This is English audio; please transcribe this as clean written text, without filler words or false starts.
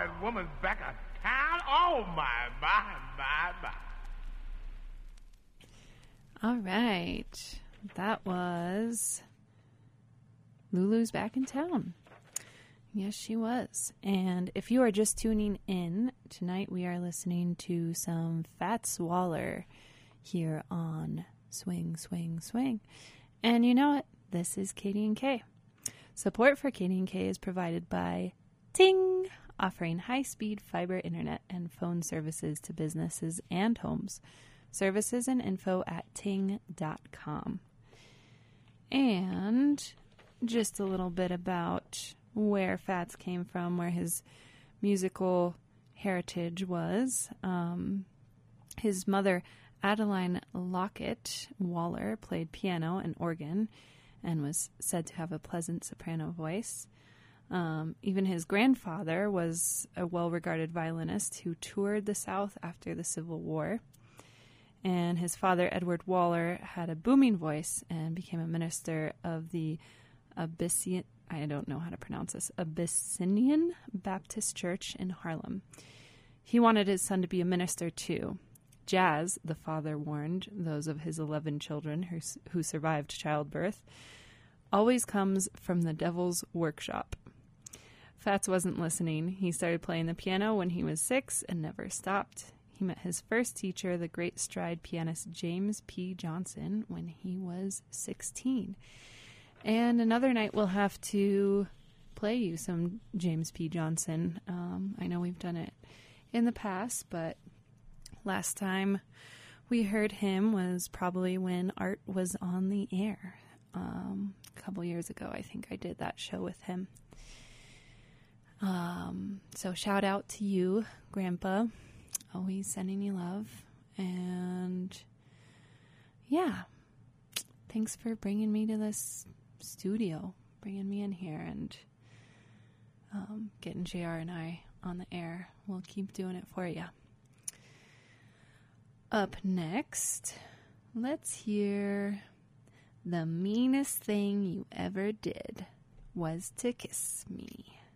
that woman's back of town. Oh, my. All right. That was Lulu's Back in Town. Yes, she was. And if you are just tuning in, tonight we are listening to some Fats Waller here on Swing, Swing, Swing. And you know what? This is KD&K. Support for KD&K is provided by Ting, offering high-speed fiber internet and phone services to businesses and homes. Services and info at ting.com. And just a little bit about where Fats came from, where his musical heritage was. His mother, Adeline Lockett Waller, played piano and organ and was said to have a pleasant soprano voice. Even his grandfather was a well-regarded violinist who toured the South after the Civil War. And his father, Edward Waller, had a booming voice and became a minister of the Abyssinian Baptist Church in Harlem. He wanted his son to be a minister too. Jazz, the father warned those of his 11 children who survived childbirth, always comes from the devil's workshop. Fats wasn't listening. He started playing the piano when he was 6 and never stopped. He met his first teacher, the great stride pianist James P. Johnson, when he was 16. And another night we'll have to play you some James P. Johnson. I know we've done it in the past, but last time we heard him was probably when Art was on the air. A couple years ago, I think I did that show with him. So shout out to you, Grandpa. Always sending you love. And yeah, thanks for bringing me to this studio, bringing me in here and getting JR and I on the air. We'll keep doing it for you. Up next, let's hear The Meanest Thing You Ever Did Was to Kiss Me.